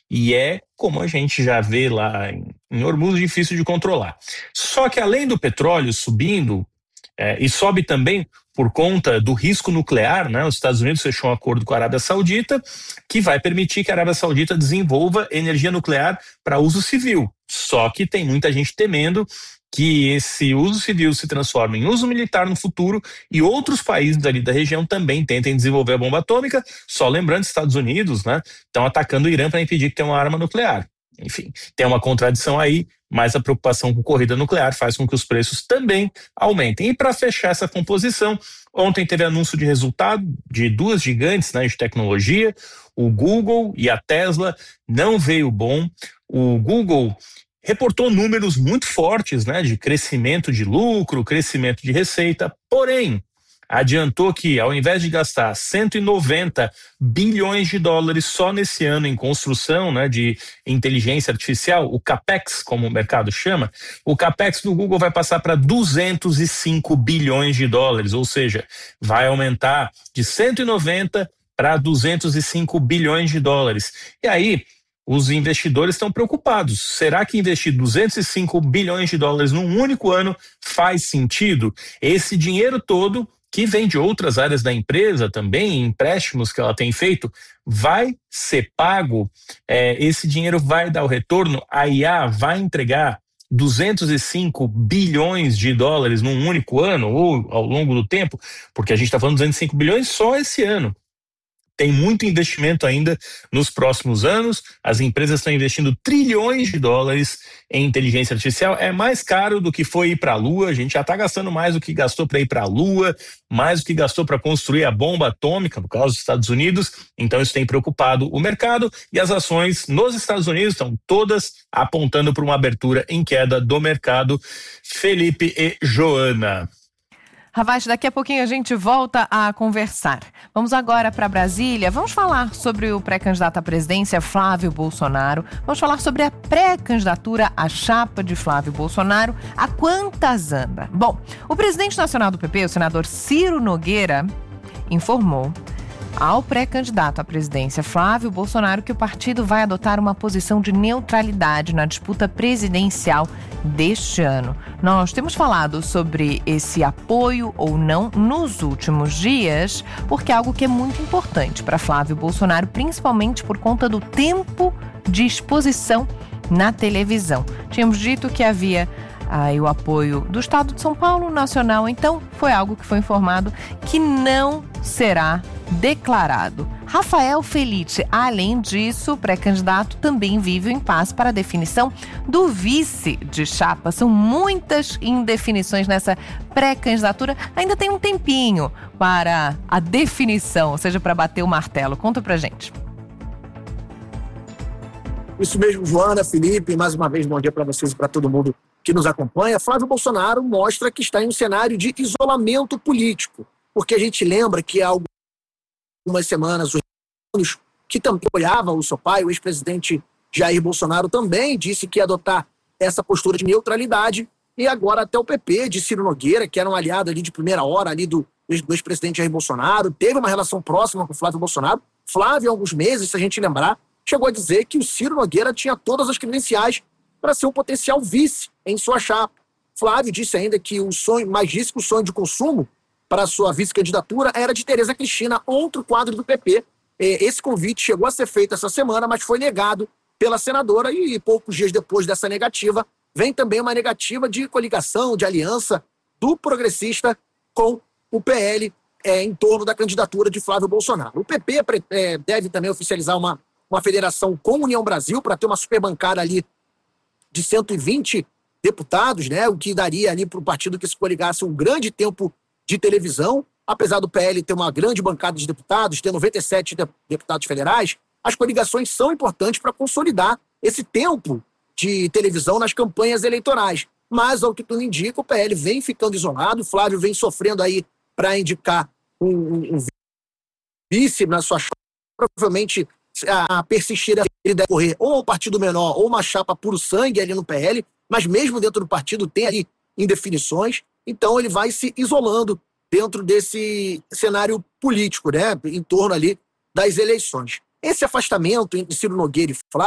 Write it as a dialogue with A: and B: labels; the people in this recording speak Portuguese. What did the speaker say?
A: e é, como a gente já vê lá em Hormuz, difícil de controlar. Só que além do petróleo subindo, e sobe também por conta do risco nuclear, né? Os Estados Unidos fechou um acordo com a Arábia Saudita que vai permitir que a Arábia Saudita desenvolva energia nuclear para uso civil. Só que tem muita gente temendo que esse uso civil se transforme em uso militar no futuro e outros países ali da região também tentem desenvolver a bomba atômica. Só lembrando, os Estados Unidos, né, estão atacando o Irã para impedir que tenha uma arma nuclear. Enfim, tem uma contradição aí, mas a preocupação com corrida nuclear faz com que os preços também aumentem. E para fechar essa composição, ontem teve anúncio de resultado de duas gigantes, né, de tecnologia, o Google e a Tesla. Não veio bom. O Google reportou números muito fortes, né, de crescimento de lucro, crescimento de receita, porém adiantou que, ao invés de gastar 190 bilhões de dólares só nesse ano em construção, né, de inteligência artificial, o CAPEX, como o mercado chama, o CAPEX do Google vai passar para 205 bilhões de dólares, ou seja, vai aumentar de 190 para 205 bilhões de dólares. E aí, os investidores estão preocupados. Será que investir 205 bilhões de dólares num único ano faz sentido? Esse dinheiro todo, que vem de outras áreas da empresa também, empréstimos que ela tem feito, vai ser pago? Esse dinheiro vai dar o retorno? A IA vai entregar 205 bilhões de dólares num único ano ou ao longo do tempo? Porque a gente está falando de 205 bilhões só esse ano. Tem muito investimento ainda nos próximos anos, as empresas estão investindo trilhões de dólares em inteligência artificial, é mais caro do que foi ir para a Lua, a gente já está gastando mais do que gastou para ir para a Lua, mais do que gastou para construir a bomba atômica, no caso dos Estados Unidos, então isso tem preocupado o mercado e as ações nos Estados Unidos estão todas apontando para uma abertura em queda do mercado. Felipe e Joana.
B: Ravach, daqui a pouquinho a gente volta a conversar. Vamos agora para Brasília. Vamos falar sobre o pré-candidato à presidência Flávio Bolsonaro. Vamos falar sobre a pré-candidatura à chapa de Flávio Bolsonaro. A quantas anda? Bom, o presidente nacional do PP, o senador Ciro Nogueira, informou ao pré-candidato à presidência Flávio Bolsonaro que o partido vai adotar uma posição de neutralidade na disputa presidencial deste ano. Nós temos falado sobre esse apoio ou não nos últimos dias, porque é algo que é muito importante para Flávio Bolsonaro, principalmente por conta do tempo de exposição na televisão. Tínhamos dito que havia o apoio do Estado de São Paulo, nacional, então foi algo que foi informado que não será declarado. Rafael Felice, além disso, o pré-candidato também vive o impasse para a definição do vice de chapa. São muitas indefinições nessa pré-candidatura. Ainda tem um tempinho para a definição, ou seja, para bater o martelo. Conta pra gente.
C: Isso mesmo, Joana, Felipe, mais uma vez bom dia para vocês e para todo mundo que nos acompanha. Flávio Bolsonaro mostra que está em um cenário de isolamento político, porque a gente lembra que há algumas semanas os que também apoiava o seu pai, o ex-presidente Jair Bolsonaro, também disse que ia adotar essa postura de neutralidade, e agora até o PP de Ciro Nogueira, que era um aliado ali de primeira hora ali do ex-presidente Jair Bolsonaro, teve uma relação próxima com o Flávio Bolsonaro. Flávio, há alguns meses, se a gente lembrar, chegou a dizer que o Ciro Nogueira tinha todas as credenciais para ser um potencial vice em sua chapa. Flávio disse ainda que o sonho, mas disse que o sonho de consumo para a sua vice-candidatura era de Tereza Cristina, outro quadro do PP. Esse convite chegou a ser feito essa semana, mas foi negado pela senadora, e poucos dias depois dessa negativa, vem também uma negativa de coligação, de aliança do progressista com o PL em torno da candidatura de Flávio Bolsonaro. O PP deve também oficializar uma federação com União Brasil para ter uma superbancada ali de 120 deputados, né? O que daria ali para o partido que se coligasse um grande tempo de televisão. Apesar do PL ter uma grande bancada de deputados, ter 97 deputados federais, as coligações são importantes para consolidar esse tempo de televisão nas campanhas eleitorais. Mas, ao que tudo indica, o PL vem ficando isolado, o Flávio vem sofrendo aí para indicar um vice na sua chapa. Provavelmente a persistir, ele deve correr ou um partido menor ou uma chapa puro sangue ali no PL, mas mesmo dentro do partido tem ali indefinições, então ele vai se isolando dentro desse cenário político, né, em torno ali das eleições. Esse afastamento entre Ciro Nogueira e Flávio